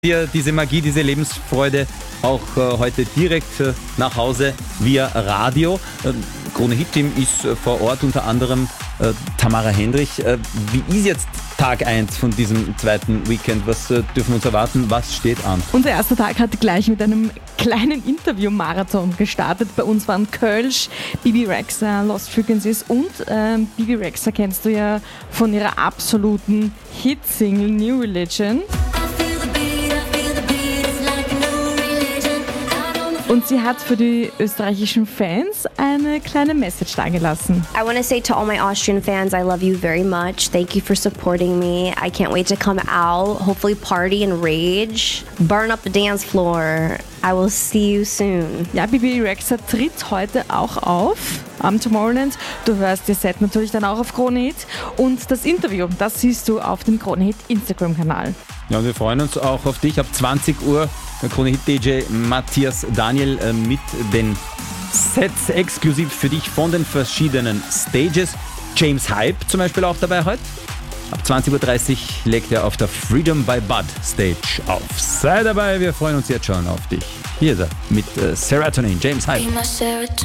dir diese Magie, diese Lebensfreude auch heute direkt nach Hause via Radio. Krone Hit Team ist vor Ort, unter anderem Tamara Hendrich. Wie ist jetzt Tag 1 von diesem zweiten Weekend? Was dürfen wir uns erwarten? Was steht an? Unser erster Tag hat gleich mit einem kleinen Interview-Marathon gestartet. Bei uns waren Kölsch, Bebe Rexha, Lost Frequencies und Bebe Rexha kennst du ja von ihrer absoluten Hit-Single New Religion. Und sie hat für die österreichischen Fans eine kleine Message dagelassen. I want to say to all my Austrian fans, I love you very much. Thank you for supporting me. I can't wait to come out, hopefully party and rage, burn up the dance floor. I will see you soon. Ja, Bebe Rexha tritt heute auch auf am Tomorrowland. Du hörst ihr Set natürlich dann auch auf Krone Hit. Und das Interview, das siehst du auf dem Krone Hit Instagram-Kanal. Ja, und wir freuen uns auch auf dich ab 20 Uhr. Der Krone Hit DJ Matthias Daniel mit den Sets exklusiv für dich von den verschiedenen Stages. James Hype zum Beispiel auch dabei heute. Ab 20.30 Uhr legt er auf der Freedom by Bud Stage auf. Sei dabei, wir freuen uns jetzt schon auf dich. Hier ist er mit Serotonin, James Hype.